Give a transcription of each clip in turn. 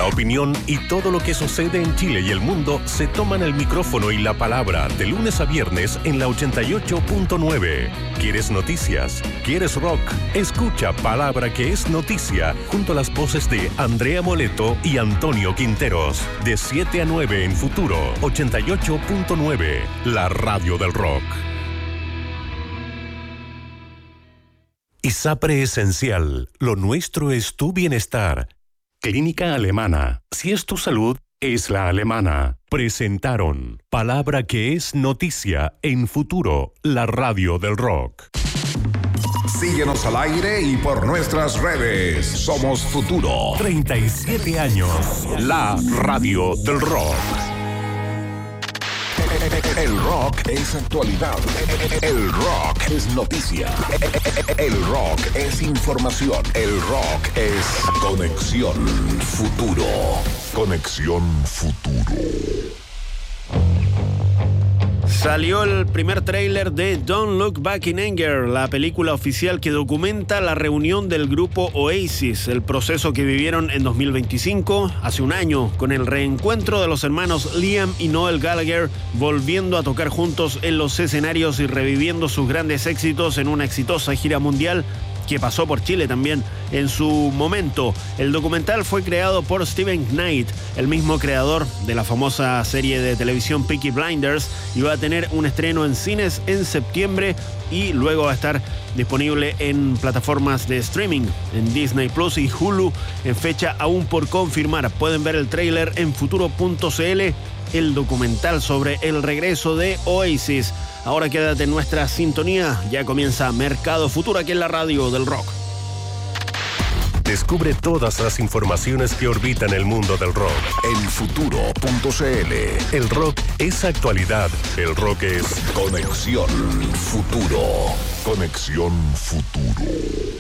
opinión y todo lo que sucede en Chile y el mundo se toman el micrófono y la palabra de lunes a viernes en la 88.9. ¿Quieres noticias? ¿Quieres rock? Escucha Palabra que es noticia junto a las voces de Andrea Moleto y Antonio Quinteros. De 7 a 9 en Futuro 88.9, la radio del rock. ISAPRE Esencial, lo nuestro es tu bienestar. Clínica Alemana, si es tu salud, es la alemana. Presentaron Palabra que es noticia en Futuro, la radio del rock. Síguenos al aire y por nuestras redes. Somos Futuro. 37 años, la radio del rock. El rock es actualidad. El rock es noticia. El rock es información. El rock es Conexión Futuro. Conexión Futuro. Salió el primer tráiler de Don't Look Back in Anger, la película oficial que documenta la reunión del grupo Oasis, el proceso que vivieron en 2025, hace un año, con el reencuentro de los hermanos Liam y Noel Gallagher, volviendo a tocar juntos en los escenarios y reviviendo sus grandes éxitos en una exitosa gira mundial que pasó por Chile también en su momento. El documental fue creado por Steven Knight, el mismo creador de la famosa serie de televisión Peaky Blinders, y va a tener un estreno en cines en septiembre y luego va a estar disponible en plataformas de streaming, en Disney Plus y Hulu, en fecha aún por confirmar. Pueden ver el tráiler en futuro.cl, el documental sobre el regreso de Oasis. Ahora quédate en nuestra sintonía, ya comienza Mercado Futuro aquí en la radio del rock. Descubre todas las informaciones que orbitan el mundo del rock en futuro.cl. El rock es actualidad, el rock es Conexión Futuro. Conexión Futuro.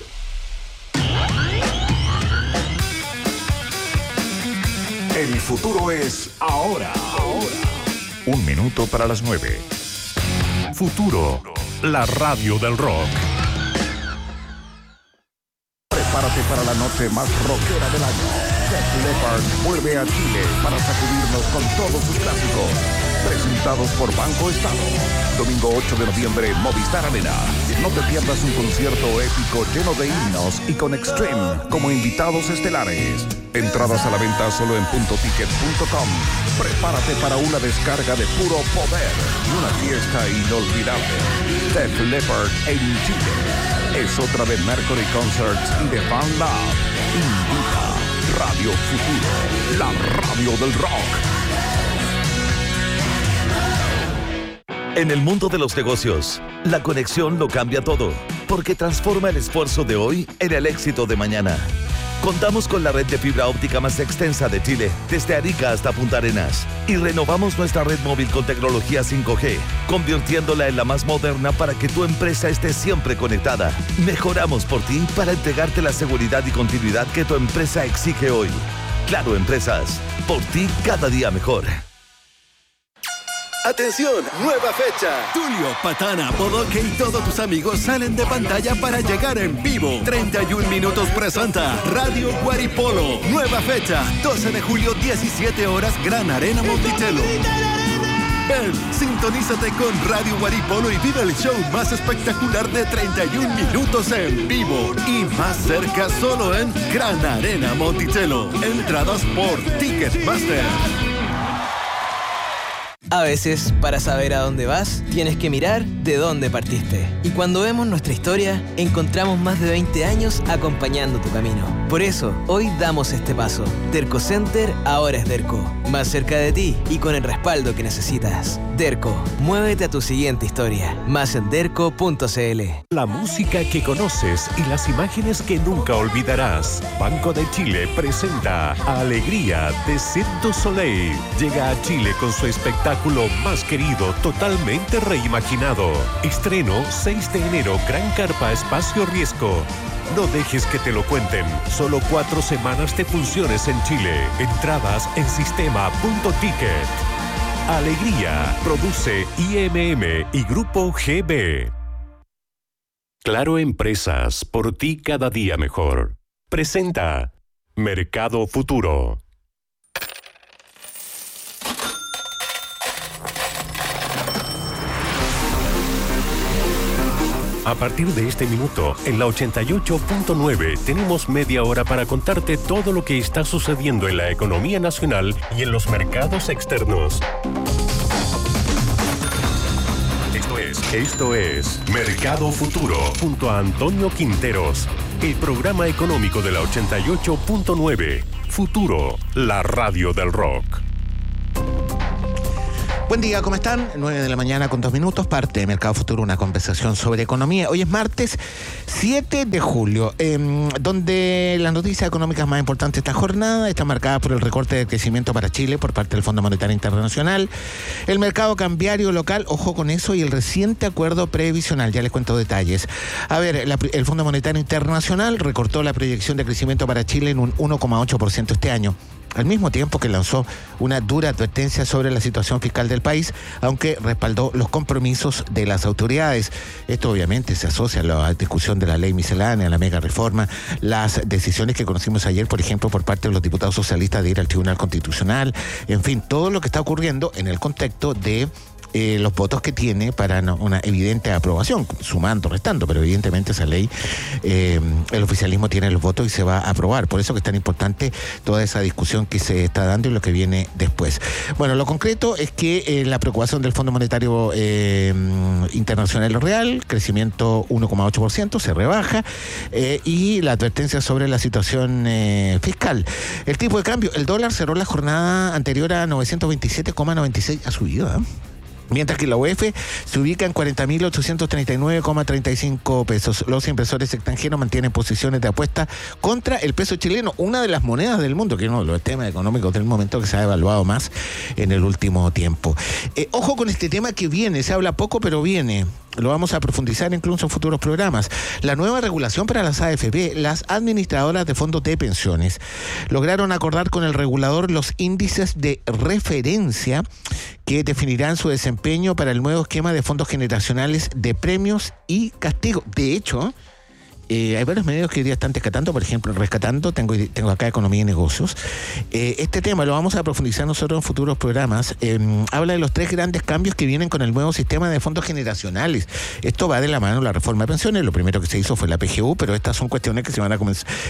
El futuro es ahora. 1 minuto para las 9. Futuro, la radio del rock. Prepárate para la noche más rockera del año. Def Leppard vuelve a Chile para sacudirnos con todos sus clásicos. Presentados por Banco Estado. Domingo 8 de noviembre, Movistar Arena. No te pierdas un concierto épico lleno de himnos y con Extreme como invitados estelares. Entradas a la venta solo en puntoticket.com. Prepárate para una descarga de puro poder y una fiesta inolvidable. Def Leppard en Chile. Es otra de Mercury Concerts y de Fan Lab. Invita Radio Futuro, la radio del rock. En el mundo de los negocios, la conexión lo cambia todo, porque transforma el esfuerzo de hoy en el éxito de mañana. Contamos con la red de fibra óptica más extensa de Chile, desde Arica hasta Punta Arenas, y renovamos nuestra red móvil con tecnología 5G, convirtiéndola en la más moderna para que tu empresa esté siempre conectada. Mejoramos por ti para entregarte la seguridad y continuidad que tu empresa exige hoy. Claro Empresas, por ti cada día mejor. ¡Atención! ¡Nueva fecha! Tulio, Patana, Bodoque y todos tus amigos salen de pantalla para llegar en vivo. 31 Minutos presenta Radio Guaripolo. Nueva fecha, 12 de julio, 17 horas, Gran Arena Monticello. Ven, sintonízate con Radio Guaripolo y vive el show más espectacular de 31 minutos en vivo. Y más cerca solo en Gran Arena Monticello. Entradas por Ticketmaster. A veces, para saber a dónde vas, tienes que mirar de dónde partiste. Y cuando vemos nuestra historia, encontramos más de 20 años acompañando tu camino. Por eso, hoy damos este paso. Derco Center ahora es Derco. Más cerca de ti y con el respaldo que necesitas. Derco, muévete a tu siguiente historia. Más en derco.cl. La música que conoces y las imágenes que nunca olvidarás. Banco de Chile presenta Alegría de Cirque du Soleil. Llega a Chile con su espectáculo más querido, totalmente reimaginado. Estreno 6 de enero, Gran Carpa Espacio Riesgo. No dejes que te lo cuenten. Solo 4 semanas de funciones en Chile. Entradas en sistema.ticket. Alegría. Produce IMM y Grupo GB. Claro Empresas. Por ti cada día mejor. Presenta Mercado Futuro. A partir de este minuto, en la 88.9 tenemos media hora para contarte todo lo que está sucediendo en la economía nacional y en los mercados externos. Esto es Mercado Futuro, junto a Antonio Quinteros, el programa económico de la 88.9. Futuro, la radio del rock. Buen día, ¿cómo están? 9 de la mañana con 2 minutos, parte de Mercado Futuro, una conversación sobre economía. Hoy es martes 7 de julio, donde las noticias económicas más importantes de esta jornada están marcadas por el recorte de crecimiento para Chile por parte del Fondo Monetario Internacional, el mercado cambiario local, ojo con eso, y el reciente acuerdo previsional. Ya les cuento detalles. A ver, el Fondo Monetario Internacional recortó la proyección de crecimiento para Chile en un 1,8% este año, al mismo tiempo que lanzó una dura advertencia sobre la situación fiscal del país, aunque respaldó los compromisos de las autoridades. Esto obviamente se asocia a la discusión de la ley miscelánea, a la mega reforma, las decisiones que conocimos ayer, por ejemplo, por parte de los diputados socialistas de ir al Tribunal Constitucional, en fin, todo lo que está ocurriendo en el contexto de los votos que tiene para una evidente aprobación, sumando, restando, pero evidentemente esa ley, el oficialismo tiene los votos y se va a aprobar. Por eso que es tan importante toda esa discusión que se está dando y lo que viene después. Bueno, lo concreto es que la preocupación del Fondo Monetario Internacional es real, crecimiento 1,8%, se rebaja, y la advertencia sobre la situación fiscal. El tipo de cambio, el dólar cerró la jornada anterior a 927,96, ha subido, mientras que la UF se ubica en 40.839,35 pesos. Los inversores extranjeros mantienen posiciones de apuesta contra el peso chileno, una de las monedas del mundo, que es uno de los temas económicos del momento que se ha evaluado más en el último tiempo. Ojo con este tema que viene, se habla poco, pero viene. Lo vamos a profundizar incluso en futuros programas. La nueva regulación para las AFP, las administradoras de fondos de pensiones, lograron acordar con el regulador los índices de referencia que definirán su desempeño para el nuevo esquema de fondos generacionales de premios y castigos. De hecho, hay varios medios que hoy día están rescatando, por ejemplo, tengo acá Economía y Negocios. Este tema lo vamos a profundizar nosotros en futuros programas. Habla de los 3 grandes cambios que vienen con el nuevo sistema de fondos generacionales. Esto va de la mano de la reforma de pensiones. Lo primero que se hizo fue la PGU, pero estas son cuestiones que se van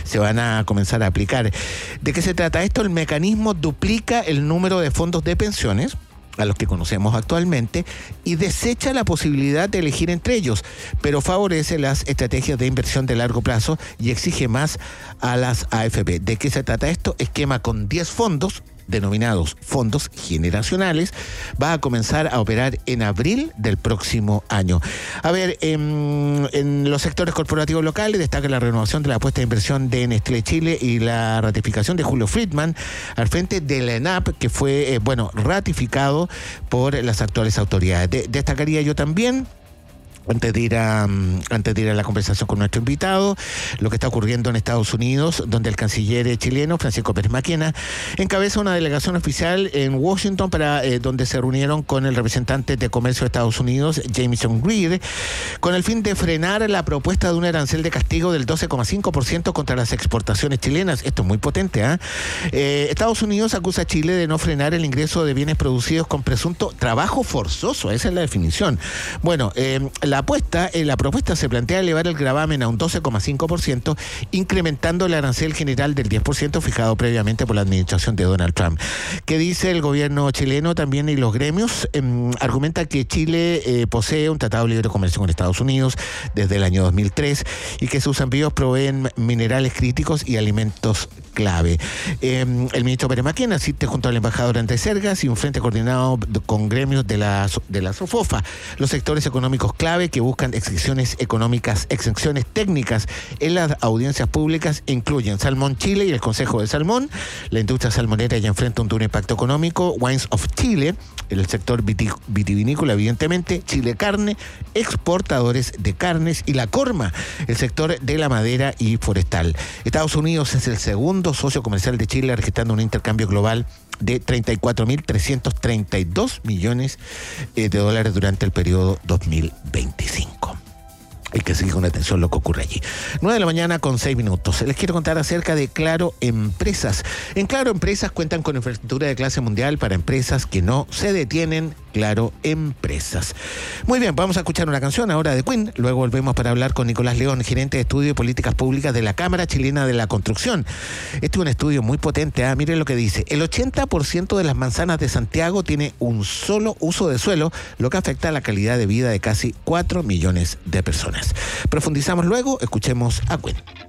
a comenzar a aplicar. ¿De qué se trata esto? El mecanismo duplica el número de fondos de pensiones a los que conocemos actualmente y desecha la posibilidad de elegir entre ellos, pero favorece las estrategias de inversión de largo plazo y exige más a las AFP. ¿De qué se trata esto? Esquema con 10 fondos denominados fondos generacionales, va a comenzar a operar en abril del próximo año. A ver, en los sectores corporativos locales destaca la renovación de la apuesta de inversión de Nestlé Chile y la ratificación de Julio Friedman al frente de la ENAP, que fue, ratificado por las actuales autoridades. Destacaría yo también, antes de ir a la conversación con nuestro invitado, lo que está ocurriendo en Estados Unidos, donde el canciller chileno, Francisco Pérez Maquena, encabeza una delegación oficial en Washington donde se reunieron con el representante de comercio de Estados Unidos, Jameson Greer, con el fin de frenar la propuesta de un arancel de castigo del 12,5% contra las exportaciones chilenas. Esto es muy potente, Estados Unidos acusa a Chile de no frenar el ingreso de bienes producidos con presunto trabajo forzoso, esa es la definición. Bueno, la propuesta se plantea elevar el gravamen a un 12,5%, incrementando el arancel general del 10% fijado previamente por la administración de Donald Trump. ¿Qué dice el gobierno chileno también y los gremios? Argumenta que Chile posee un tratado de libre comercio con Estados Unidos desde el año 2003 y que sus envíos proveen minerales críticos y alimentos clave. El ministro Pérez Maquena asiste junto al embajador Andrés Sergas y un frente coordinado con gremios de la SOFOFA. Los sectores económicos clave que buscan exenciones técnicas en las audiencias públicas incluyen Salmón Chile y el Consejo de Salmón. La industria salmonera ya enfrenta un duro impacto económico. Wines of Chile, el sector vitivinícola, evidentemente. Chile Carne, exportadores de carnes. Y la Corma, el sector de la madera y forestal. Estados Unidos es el segundo socio comercial de Chile, registrando un intercambio global de 34.332 millones de dólares durante el periodo 2025. Hay que seguir con atención lo que ocurre allí. 9 de la mañana con 6 minutos. Les quiero contar acerca de Claro Empresas. En Claro Empresas cuentan con infraestructura de clase mundial para empresas que no se detienen Claro Empresas. Muy bien, vamos a escuchar una canción ahora de Queen. Luego volvemos para hablar con Nicolás León, gerente de Estudio de Políticas Públicas de la Cámara Chilena de la Construcción. Este es un estudio muy potente. Miren lo que dice. El 80% de las manzanas de Santiago tiene un solo uso de suelo, lo que afecta a la calidad de vida de casi 4 millones de personas. Profundizamos luego, escuchemos a Queen.